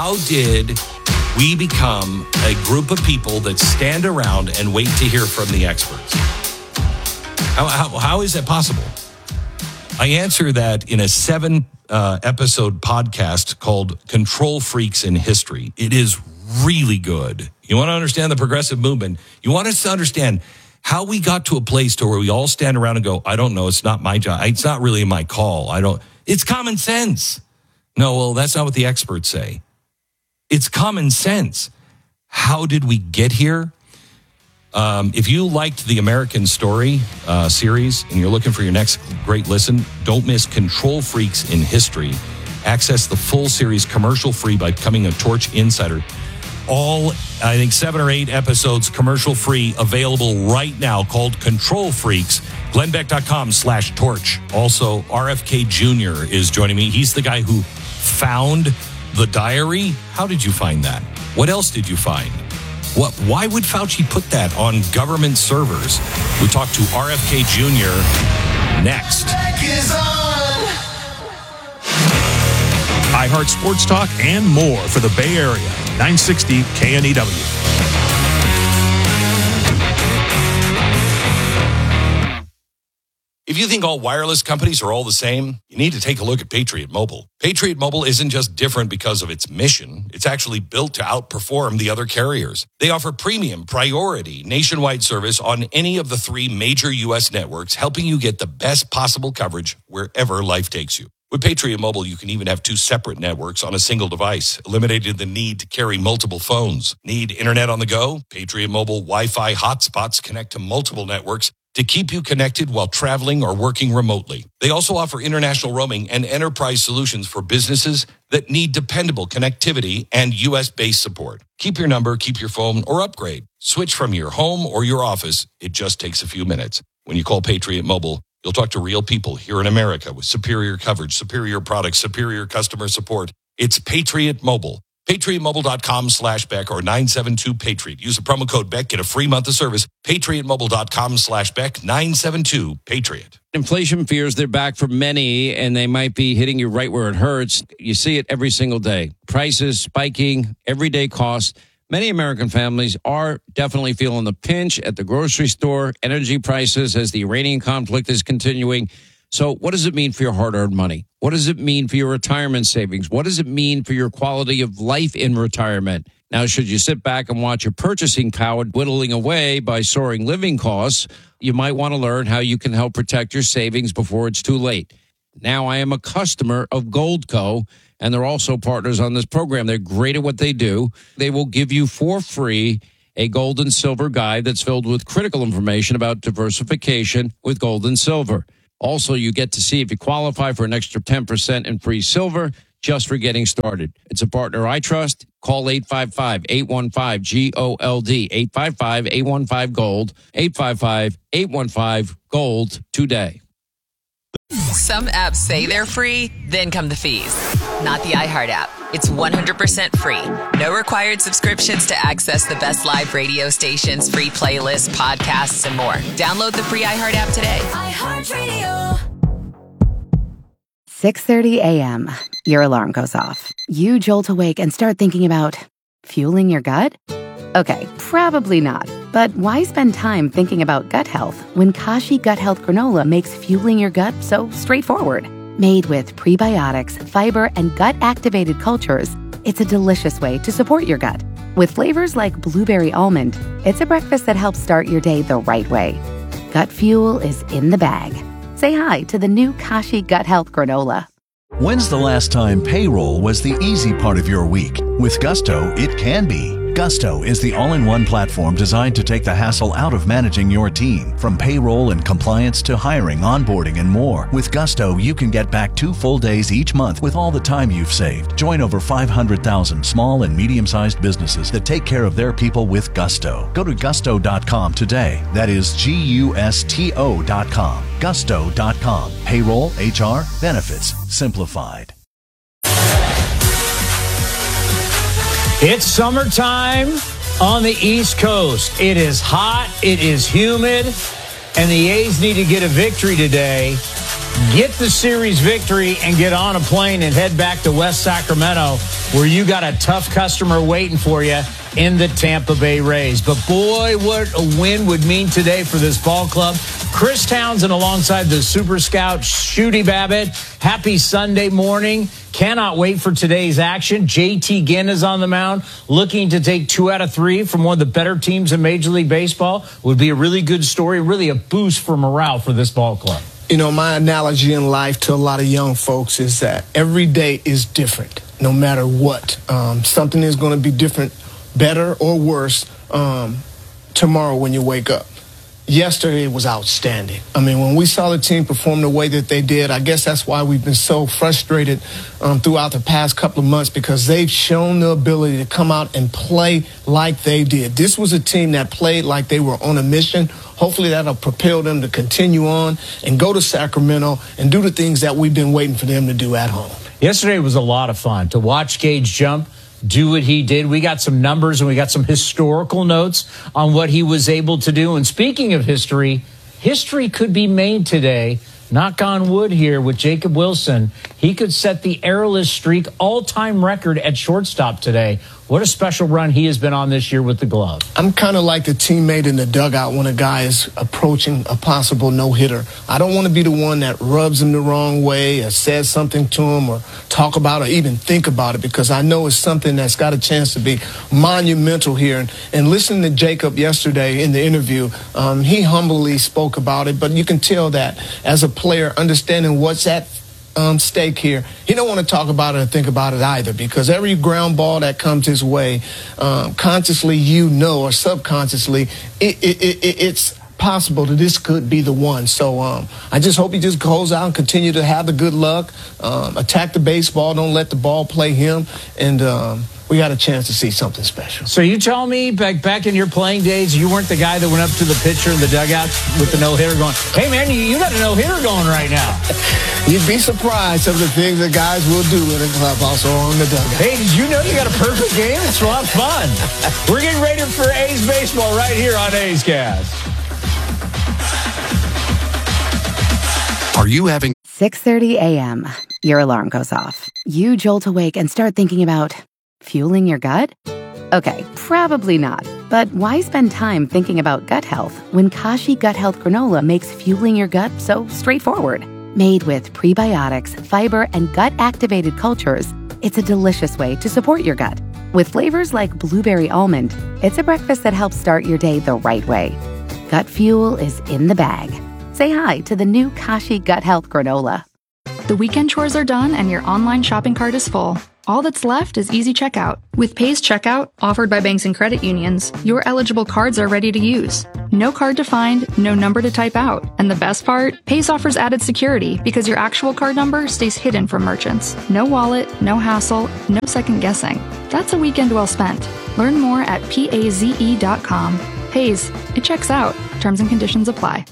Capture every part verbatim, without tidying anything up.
how did we become a group of people that stand around and wait to hear from the experts? How, how, how is that possible? I answer that in a seven uh, episode podcast called Control Freaks in History. It is really good. You want to understand the progressive movement? You want us to understand how we got to a place to where we all stand around and go, I don't know, it's not my job. It's not really my call. I don't, it's common sense. No, well, that's not what the experts say. It's common sense. How did we get here? Um, if you liked the American Story uh, series and you're looking for your next great listen, don't miss Control Freaks in History. Access the full series commercial-free by becoming a Torch Insider. All, I think, seven or eight episodes commercial-free available right now called Control Freaks. Glennbeck.com slash torch. Also, R F K Junior is joining me. He's the guy who found the diary. How did you find that? What else did you find? What? Why would Fauci put that on government servers? We talk to R F K Junior next. iHeart Sports Talk and more for the Bay Area. nine sixty K N E W. If you think all wireless companies are all the same, you need to take a look at Patriot Mobile. Patriot Mobile isn't just different because of its mission. It's actually built to outperform the other carriers. They offer premium, priority, nationwide service on any of the three major U S networks, helping you get the best possible coverage wherever life takes you. With Patriot Mobile, you can even have two separate networks on a single device, eliminating the need to carry multiple phones. Need internet on the go? Patriot Mobile Wi-Fi hotspots connect to multiple networks to keep you connected while traveling or working remotely. They also offer international roaming and enterprise solutions for businesses that need dependable connectivity and U S-based support. Keep your number, keep your phone, or upgrade. Switch from your home or your office. It just takes a few minutes. When you call Patriot Mobile, you'll talk to real people here in America with superior coverage, superior products, superior customer support. It's Patriot Mobile. PatriotMobile.com slash Beck or nine seven two Patriot. Use the promo code Beck. Get a free month of service. PatriotMobile.com slash Beck. nine seven two Patriot. Inflation fears, they're back for many, and they might be hitting you right where it hurts. You see it every single day. Prices spiking, everyday costs. Many American families are definitely feeling the pinch at the grocery store, energy prices as the Iranian conflict is continuing. So what does it mean for your hard-earned money? What does it mean for your retirement savings? What does it mean for your quality of life in retirement? Now, should you sit back and watch your purchasing power whittling away by soaring living costs, you might want to learn how you can help protect your savings before it's too late. Now, I am a customer of Goldco, and they're also partners on this program. They're great at what they do. They will give you for free a gold and silver guide that's filled with critical information about diversification with gold and silver. Also, you get to see if you qualify for an extra ten percent in free silver just for getting started. It's a partner I trust. Call eight five five, eight one five, G O L D, eight five five, eight one five, GOLD, eight five five, eight one five, GOLD today. Some apps say they're free, then come the fees. Not the iHeart app. It's one hundred percent free. No required subscriptions to access the best live radio stations, free playlists, podcasts, and more. Download the free iHeart app today. iHeartRadio. six thirty a.m. Your alarm goes off. You jolt awake and start thinking about fueling your gut? Okay, probably not. But why spend time thinking about gut health when Kashi Gut Health Granola makes fueling your gut so straightforward? Made with prebiotics, fiber, and gut-activated cultures, it's a delicious way to support your gut. With flavors like blueberry almond, it's a breakfast that helps start your day the right way. Gut fuel is in the bag. Say hi to the new Kashi Gut Health Granola. When's the last time payroll was the easy part of your week? With Gusto, it can be. Gusto is the all-in-one platform designed to take the hassle out of managing your team. From payroll and compliance to hiring, onboarding, and more. With Gusto, you can get back two full days each month with all the time you've saved. Join over five hundred thousand small and medium-sized businesses that take care of their people with Gusto. Go to gusto dot com today. That is G U S T O dot com. gusto dot com. Payroll, H R, benefits, simplified. It's summertime on the East Coast. It is hot, it is humid, and the A's need to get a victory today get the series victory and get on a plane and head back to West Sacramento, where you got a tough customer waiting for you in the Tampa Bay Rays. But boy, what a win would mean today for this ball club. Chris Townsend alongside the Super Scout, Shooty Babbitt. Happy Sunday morning. Cannot wait for today's action. J T Ginn is on the mound, looking to take two out of three from one of the better teams in Major League Baseball. Would be a really good story, really a boost for morale for this ball club. You know, my analogy in life to a lot of young folks is that every day is different, no matter what. Um, something is going to be different, better or worse, um, tomorrow when you wake up. Yesterday was outstanding. I mean, when we saw the team perform the way that they did, I guess that's why we've been so frustrated um, throughout the past couple of months, because they've shown the ability to come out and play like they did. This was a team that played like they were on a mission. Hopefully that'll propel them to continue on and go to Sacramento and do the things that we've been waiting for them to do at home. Yesterday was a lot of fun to watch Gage jump, do what he did. We got some numbers and we got some historical notes on what he was able to do. And speaking of history, history could be made today. Knock on wood here with Jacob Wilson. He could set the errorless streak all-time record at shortstop today. What a special run he has been on this year with the glove. I'm kind of like the teammate in the dugout when a guy is approaching a possible no-hitter. I don't want to be the one that rubs him the wrong way or says something to him or talk about it or even think about it, because I know it's something that's got a chance to be monumental here. And, and listening to Jacob yesterday in the interview, um, he humbly spoke about it, but you can tell that as a player, understanding what's at Um, stake here, he don't want to talk about it or think about it either, because every ground ball that comes his way, um, consciously, you know, or subconsciously, it, it, it, it's possible that this could be the one. So um, I just hope he just goes out and continue to have the good luck, um, attack the baseball, don't let the ball play him, and um, we got a chance to see something special. So you tell me, back back in your playing days, you weren't the guy that went up to the pitcher in the dugout with the no-hitter going, hey, man, you, you got a no-hitter going right now. You'd be surprised some of the things that guys will do in the clubhouse or on the dugout. Hey, did you know you got a perfect game? It's a lot of fun. We're getting ready for A's baseball right here on A's Cast. Are you having six thirty a.m. Your alarm goes off. You jolt awake and start thinking about fueling your gut? Okay, probably not. But why spend time thinking about gut health when Kashi Gut Health Granola makes fueling your gut so straightforward? Made with prebiotics, fiber, and gut-activated cultures, it's a delicious way to support your gut. With flavors like blueberry almond, it's a breakfast that helps start your day the right way. Gut fuel is in the bag. Say hi to the new Kashi Gut Health Granola. The weekend chores are done and your online shopping cart is full. All that's left is easy checkout. With Pays Checkout, offered by banks and credit unions, your eligible cards are ready to use. No card to find, no number to type out. And the best part? Pays offers added security because your actual card number stays hidden from merchants. No wallet, no hassle, no second guessing. That's a weekend well spent. Learn more at paze dot com. Pays, it checks out. Terms and conditions apply.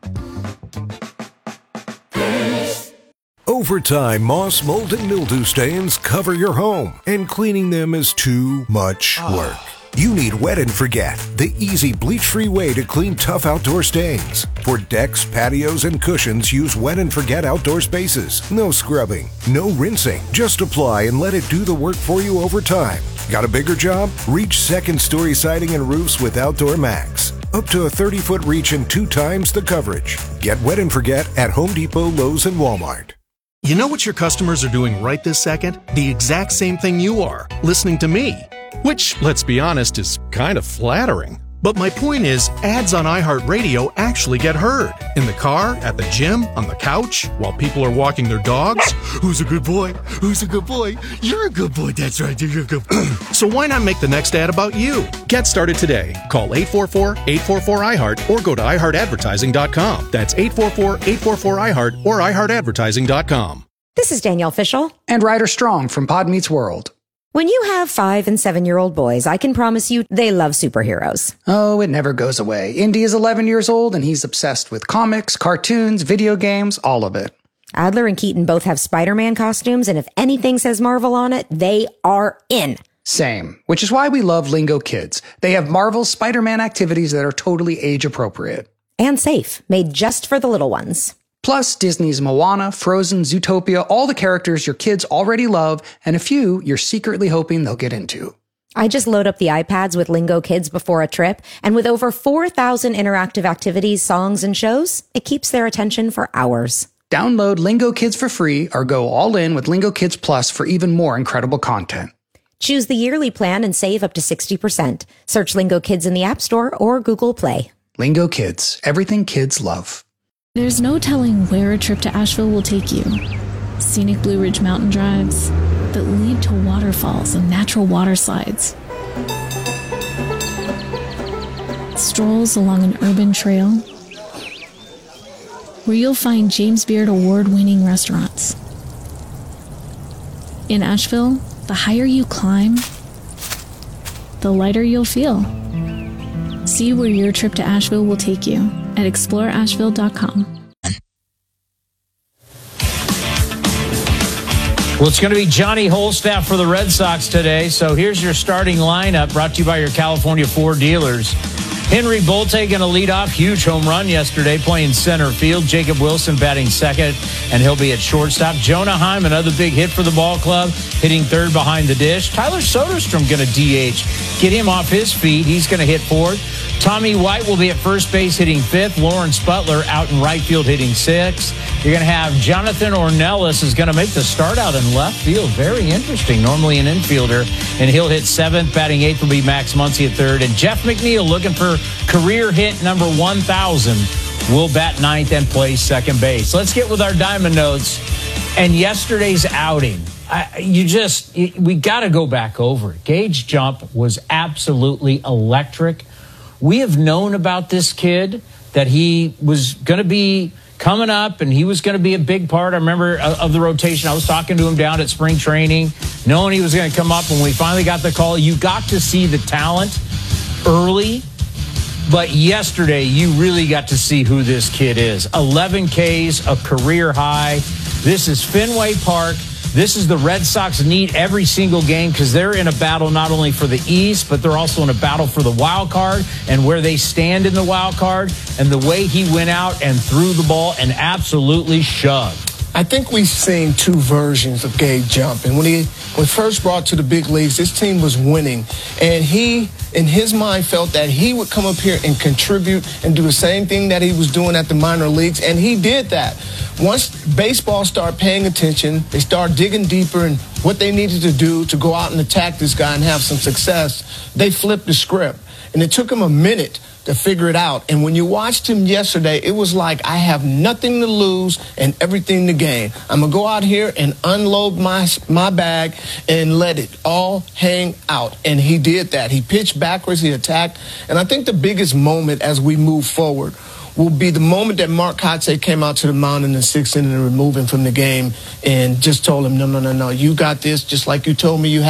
Over time, moss, mold, and mildew stains cover your home, and cleaning them is too much work. You need Wet and Forget, the easy bleach-free way to clean tough outdoor stains. For decks, patios, and cushions, use Wet and Forget Outdoor Spaces. No scrubbing, no rinsing. Just apply and let it do the work for you over time. Got a bigger job? Reach second-story siding and roofs with Outdoor Max. Up to a thirty-foot reach and two times the coverage. Get Wet and Forget at Home Depot, Lowe's, and Walmart. You know what your customers are doing right this second? The exact same thing you are, listening to me. Which, let's be honest, is kind of flattering. But my point is, ads on iHeartRadio actually get heard. In the car, at the gym, on the couch, while people are walking their dogs. Who's a good boy? Who's a good boy? You're a good boy, that's right, you're a good boy. So why not make the next ad about you? Get started today. Call eight four four, eight four four, I heart or go to i heart advertising dot com. That's eight four four, eight four four, I heart or i heart advertising dot com. This is Danielle Fishel. And Ryder Strong from Pod Meets World. When you have five and seven-year-old boys, I can promise you they love superheroes. Oh, it never goes away. Indy is eleven years old, and he's obsessed with comics, cartoons, video games, all of it. Adler and Keaton both have Spider-Man costumes, and if anything says Marvel on it, they are in. Same, which is why we love Lingo Kids. They have Marvel Spider-Man activities that are totally age-appropriate. And safe, made just for the little ones. Plus, Disney's Moana, Frozen, Zootopia, all the characters your kids already love, and a few you're secretly hoping they'll get into. I just load up the iPads with Lingo Kids before a trip, and with over four thousand interactive activities, songs, and shows, it keeps their attention for hours. Download Lingo Kids for free or go all in with Lingo Kids Plus for even more incredible content. Choose the yearly plan and save up to sixty percent. Search Lingo Kids in the App Store or Google Play. Lingo Kids, everything kids love. There's no telling where a trip to Asheville will take you. Scenic Blue Ridge mountain drives that lead to waterfalls and natural water slides. Strolls along an urban trail where you'll find James Beard award-winning restaurants. In Asheville, the higher you climb, the lighter you'll feel. See where your trip to Asheville will take you at explore asheville dot com. Well, it's going to be Johnny Holstaff for the Red Sox today. So here's your starting lineup brought to you by your California Ford dealers. Henry Bolte going to lead off. Huge home run yesterday playing center field. Jacob Wilson batting second, and he'll be at shortstop. Jonah Heim, another big hit for the ball club, hitting third behind the dish. Tyler Soderstrom going to D H. Get him off his feet. He's going to hit fourth. Tommy White will be at first base hitting fifth. Lawrence Butler out in right field hitting sixth. You're going to have Jonathan Ornelas is going to make the start out in left field. Very interesting. Normally an infielder. And he'll hit seventh. Batting eighth will be Max Muncy at third. And Jeff McNeil looking for career hit number one thousand. Will bat ninth and play second base. Let's get with our Diamond Notes. And yesterday's outing. I, you just, we got to go back over it. Gage Jump was absolutely electric. We have known about this kid, that he was going to be coming up and he was going to be a big part. I remember uh, of the rotation. I was talking to him down at spring training, knowing he was going to come up. When we finally got the call, you got to see the talent early. But yesterday, you really got to see who this kid is. eleven Ks, a career high. This is Fenway Park. This is the Red Sox need every single game because they're in a battle not only for the East, but they're also in a battle for the wild card and where they stand in the wild card. And the way he went out and threw the ball and absolutely shoved. I think we've seen two versions of Gage Jump. And when he was first brought to the big leagues, this team was winning. And he, in his mind, felt that he would come up here and contribute and do the same thing that he was doing at the minor leagues. And he did that. Once baseball started paying attention, they started digging deeper in what they needed to do to go out and attack this guy and have some success, they flipped the script. And it took him a minute to figure it out. And when you watched him yesterday, it was like, I have nothing to lose and everything to gain. I'm going to go out here and unload my my bag and let it all hang out. And he did that. He pitched backwards, he attacked. And I think the biggest moment as we move forward will be the moment that Mark Kotsay came out to the mound in the sixth inning and removed him from the game and just told him, no, no, no, no, you got this, just like you told me you had.